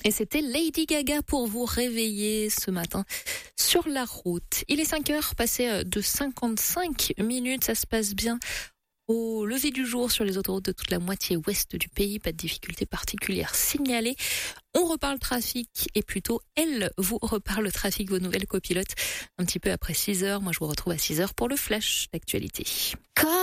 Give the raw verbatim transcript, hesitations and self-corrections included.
Et c'était Lady Gaga pour vous réveiller ce matin sur la route. Il est cinq heures, passé de cinquante-cinq minutes, ça se passe bien. Au lever du jour sur les autoroutes de toute la moitié ouest du pays, pas de difficultés particulières signalées. On reparle trafic et plutôt elle vous reparle le trafic, vos nouvelles copilotes. Un petit peu après six heures, moi je vous retrouve à six heures pour le flash d'actualité.